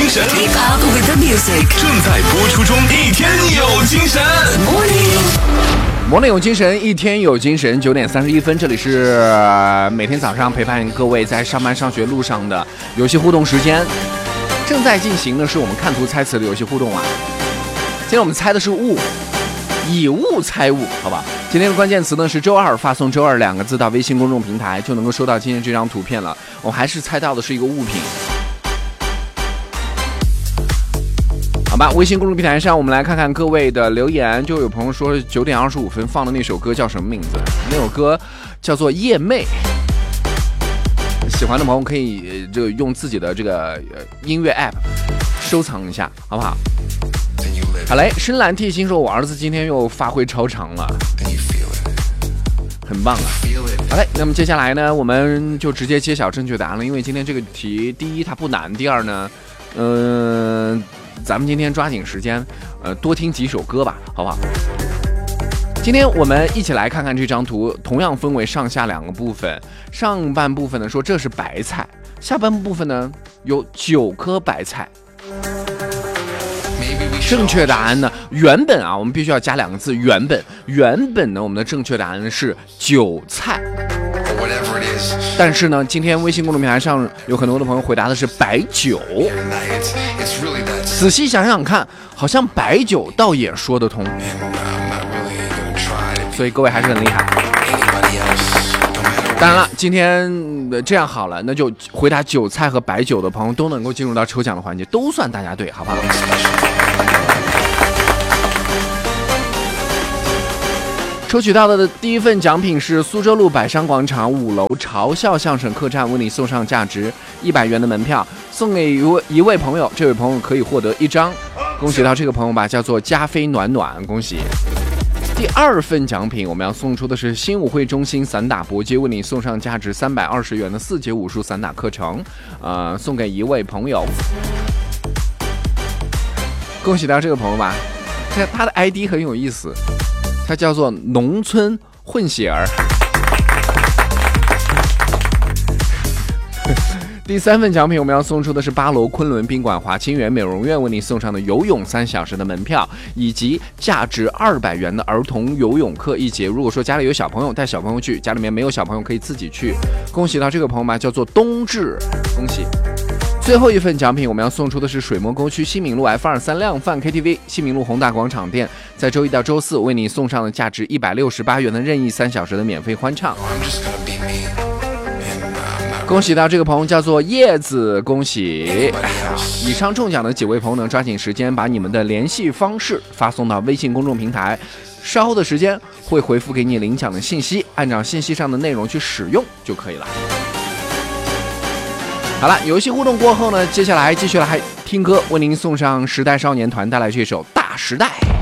精神 Keep up with the music 正在播出中，一天有精神。 Morning 有精神，一天有精神。9点31分，这里是每天早上陪伴各位在上班上学路上的游戏互动时间。正在进行的是我们看图猜词的游戏互动啊。今天我们猜的是物，以物猜物，好吧？今天的关键词呢是周二，发送周二2个字到微信公众平台，就能够收到今天这张图片了。我还是猜到的是一个物品。好吧，微信公众平台上，我们来看看各位的留言。就有朋友说9点25分放的那首歌叫什么名字？那首歌叫做《夜魅》。喜欢的朋友可以就用自己的这个音乐 app 收藏一下，好不好？好嘞，深蓝 T 星说，我儿子今天又发挥超常了，很棒啊！好嘞，那么接下来呢，我们就直接揭晓正确答案了。因为今天这个题，第一它不难，第二呢，咱们今天抓紧时间，多听几首歌吧，好不好？今天我们一起来看看这张图，同样分为上下2个部分。上半部分呢说这是白菜，下半部分呢有9颗白菜。正确答案呢，原本啊，我们必须要加2个字，原本呢，我们的正确答案是韭菜。但是呢，今天微信公众平台上有很多的朋友回答的是白酒。仔细想想看，好像白酒倒也说得通。所以各位还是很厉害。当然了，今天这样好了，那就回答韭菜和白酒的朋友都能够进入到抽奖的环节，都算大家对，好不好？抽取到的第一份奖品是苏州路百商广场5楼嘲笑相声客栈为你送上价值100元的门票，送给一位朋友，这位朋友可以获得1张。恭喜到这个朋友吧，叫做加菲暖暖，恭喜。第2份奖品我们要送出的是新武会中心散打搏击为你送上价值320元的4节武术散打课程，送给一位朋友。恭喜到这个朋友吧，他的 ID 很有意思，他叫做农村混血儿。第3份奖品我们要送出的是8楼昆仑宾馆华清源美容院为你送上的游泳3小时的门票，以及价值200元的儿童游泳课1节。如果说家里有小朋友，带小朋友去，家里面没有小朋友可以自己去。恭喜到这个朋友吧，叫做冬至，恭喜。最后一份奖品我们要送出的是水磨沟区新民路 F23 量贩 KTV 新民路宏大广场店，在周一到周四为你送上的价值168元的任意3小时的免费欢唱。恭喜到这个朋友叫做叶子，恭喜！以上中奖的几位朋友呢，抓紧时间把你们的联系方式发送到微信公众平台，稍后的时间会回复给你领奖的信息，按照信息上的内容去使用就可以了。好了，游戏互动过后呢，接下来继续来听歌，为您送上时代少年团带来这首《大时代》。